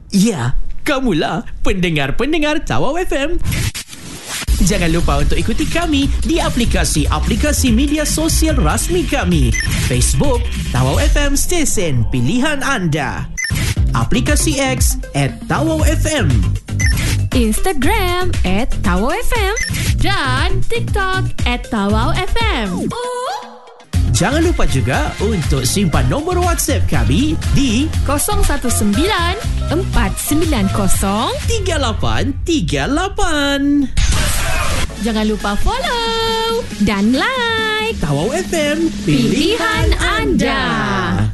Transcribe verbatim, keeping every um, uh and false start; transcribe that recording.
Ya, kamulah pendengar-pendengar Tawau F M. Jangan lupa untuk ikuti kami di aplikasi-aplikasi media sosial rasmi kami. Facebook, Tawau F M stesen pilihan anda. Aplikasi X at Tawau F M. Instagram at Tawau F M. Dan TikTok at Tawau F M. Jangan lupa juga untuk simpan nombor WhatsApp kami di kosong satu sembilan empat sembilan kosong tiga lapan tiga lapan. Jangan lupa follow dan like Tawau F M, pilihan anda.